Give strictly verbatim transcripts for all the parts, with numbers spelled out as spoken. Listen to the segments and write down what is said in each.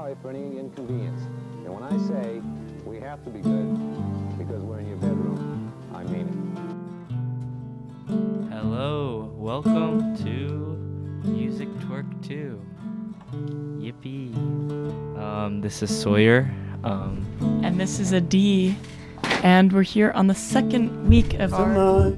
sorry for any inconvenience. And when I say we have to be good because we're in your bedroom, I mean it. Hello, welcome to Music Twerk two. Yippee. Um, this is Sawyer. Um, and this is Adi. And we're here on the second week of our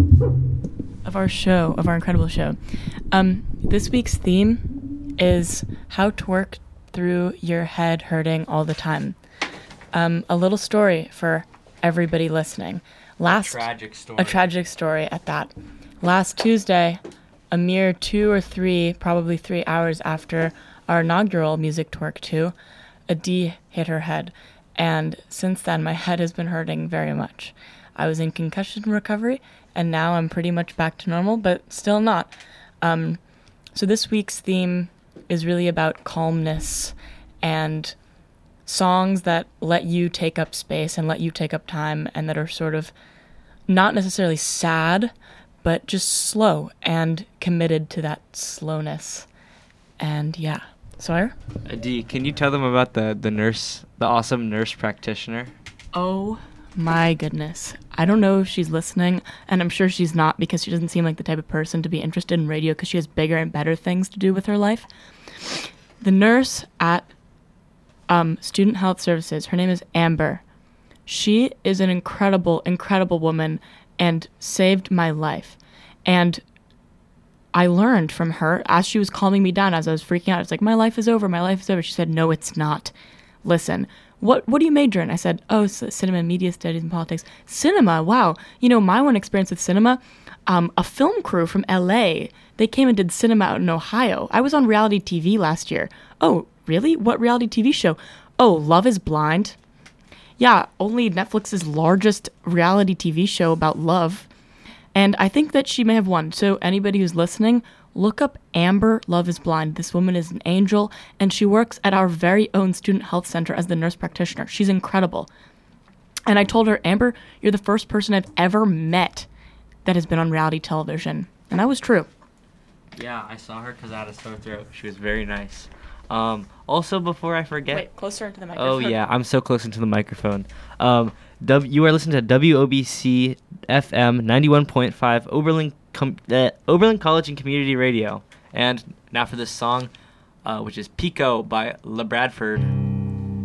of our show, of our incredible show. Um, this week's theme is how to work through your head hurting all the time. Um, a little story for everybody listening. Last a tragic story. A tragic story at that. Last Tuesday, a mere two or three, probably three hours after our inaugural Music Twerk two, Adi hit her head. And since then, my head has been hurting very much. I was in concussion recovery, and now I'm pretty much back to normal, but still not. Um, so this week's theme is really about calmness and songs that let you take up space and let you take up time and that are sort of not necessarily sad, but just slow and committed to that slowness. And yeah. Sawyer? Adi, can you tell them about the, the nurse, the awesome nurse practitioner? Oh my goodness. I don't know if she's listening, and I'm sure she's not because she doesn't seem like the type of person to be interested in radio because she has bigger and better things to do with her life. The nurse at um, Student Health Services, her name is Amber. She is an incredible, incredible woman and saved my life. And I learned from her as she was calming me down, as I was freaking out. It's like, my life is over, my life is over. She said, no, it's not. Listen, what what do you major in? I said, oh, c- cinema, media studies, and politics. Cinema, wow. You know, my one experience with cinema, um, a film crew from L A, they came and did cinema out in Ohio. I was on reality T V last year. Oh, really? What reality T V show? Oh, Love is Blind. Yeah, only Netflix's largest reality T V show about love. And I think that she may have won. So anybody who's listening, look up Amber Love is Blind. This woman is an angel, and she works at our very own student health center as the nurse practitioner. She's incredible. And I told her, Amber, you're the first person I've ever met that has been on reality television. And that was true. Yeah, I saw her because I had a sore throat. She was very nice. Um, also, before I forget... Wait, closer into the microphone. Oh, yeah, I'm so close into the microphone. Um, w- you are listening to W O B C F M ninety-one point five, Oberlin, Com- uh, Oberlin College and Community Radio. And now for this song, uh, which is Pico by La Bradford.